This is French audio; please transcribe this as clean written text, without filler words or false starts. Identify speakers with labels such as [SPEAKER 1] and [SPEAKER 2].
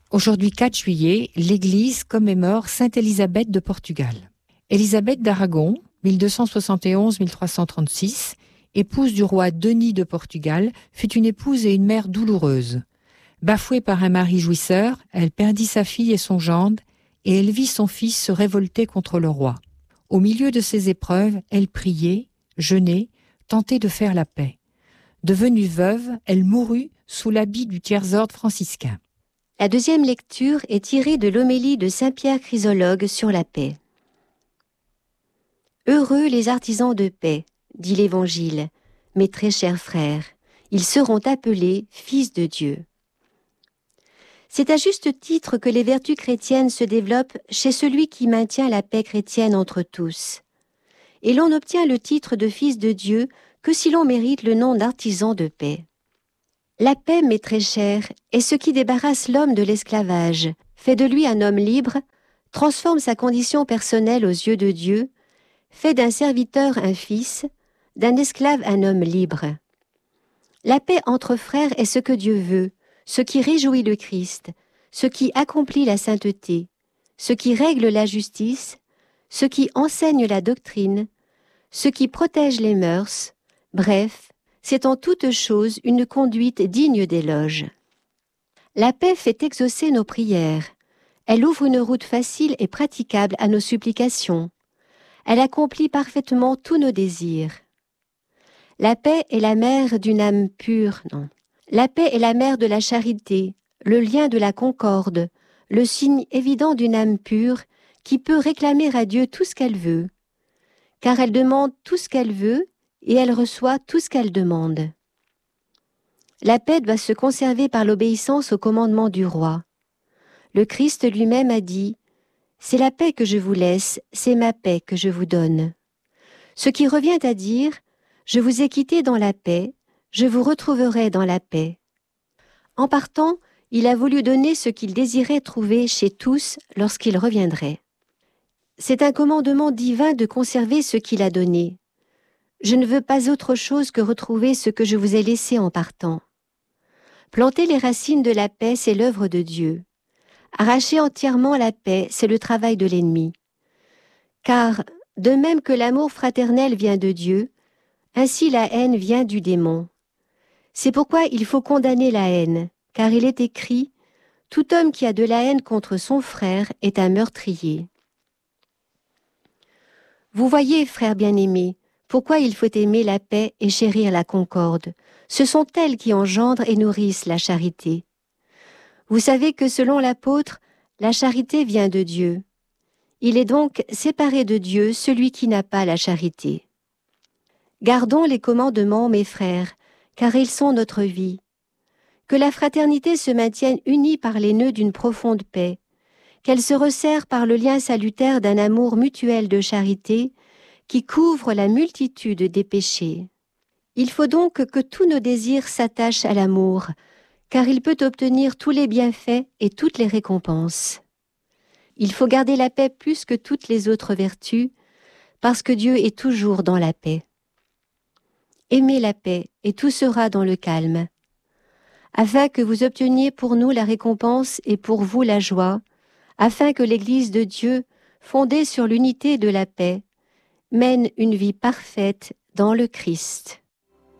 [SPEAKER 1] Aujourd'hui 4 juillet, l'Église commémore Sainte Élisabeth de Portugal. Élisabeth d'Aragon, 1271-1336, épouse du roi Denis de Portugal, fut une épouse et une mère douloureuse. Bafouée par un mari jouisseur, elle perdit sa fille et son gendre, et elle vit son fils se révolter contre le roi. Au milieu de ces épreuves, elle priait, jeûnait, tentait de faire la paix. Devenue veuve, elle mourut sous l'habit du tiers-ordre franciscain.
[SPEAKER 2] La deuxième lecture est tirée de l'homélie de saint Pierre Chrysologue sur la paix. Heureux les artisans de paix, dit l'Évangile, mes très chers frères, ils seront appelés fils de Dieu. C'est à juste titre que les vertus chrétiennes se développent chez celui qui maintient la paix chrétienne entre tous. Et l'on n'obtient le titre de fils de Dieu que si l'on mérite le nom d'artisan de paix. La paix, mes très chers, est ce qui débarrasse l'homme de l'esclavage, fait de lui un homme libre, transforme sa condition personnelle aux yeux de Dieu, fait d'un serviteur un fils, d'un esclave un homme libre. La paix entre frères est ce que Dieu veut, ce qui réjouit le Christ, ce qui accomplit la sainteté, ce qui règle la justice, ce qui enseigne la doctrine, ce qui protège les mœurs, bref, c'est en toute chose une conduite digne d'éloge. La paix fait exaucer nos prières, elle ouvre une route facile et praticable à nos supplications, elle accomplit parfaitement tous nos désirs. La paix est la mère d'une âme pure, non. La paix est la mère de la charité, le lien de la concorde, le signe évident d'une âme pure qui peut réclamer à Dieu tout ce qu'elle veut, car elle demande tout ce qu'elle veut et elle reçoit tout ce qu'elle demande. La paix doit se conserver par l'obéissance au commandement du roi. Le Christ lui-même a dit « C'est la paix que je vous laisse, c'est ma paix que je vous donne ». Ce qui revient à dire « Je vous ai quitté dans la paix, je vous retrouverai dans la paix ». En partant, il a voulu donner ce qu'il désirait trouver chez tous lorsqu'il reviendrait. C'est un commandement divin de conserver ce qu'il a donné. Je ne veux pas autre chose que retrouver ce que je vous ai laissé en partant. Planter les racines de la paix, c'est l'œuvre de Dieu. Arracher entièrement la paix, c'est le travail de l'ennemi. Car, de même que l'amour fraternel vient de Dieu, ainsi la haine vient du démon. C'est pourquoi il faut condamner la haine, car il est écrit « Tout homme qui a de la haine contre son frère est un meurtrier ». Vous voyez, frères bien-aimés, pourquoi il faut aimer la paix et chérir la concorde. Ce sont elles qui engendrent et nourrissent la charité. Vous savez que selon l'apôtre, la charité vient de Dieu. Il est donc séparé de Dieu celui qui n'a pas la charité. Gardons les commandements, mes frères, car ils sont notre vie. Que la fraternité se maintienne unie par les nœuds d'une profonde paix, qu'elle se resserre par le lien salutaire d'un amour mutuel de charité qui couvre la multitude des péchés. Il faut donc que tous nos désirs s'attachent à l'amour, car il peut obtenir tous les bienfaits et toutes les récompenses. Il faut garder la paix plus que toutes les autres vertus, parce que Dieu est toujours dans la paix. Aimez la paix, et tout sera dans le calme, afin que vous obteniez pour nous la récompense et pour vous la joie, afin que l'Église de Dieu, fondée sur l'unité de la paix, mène une vie parfaite dans le Christ.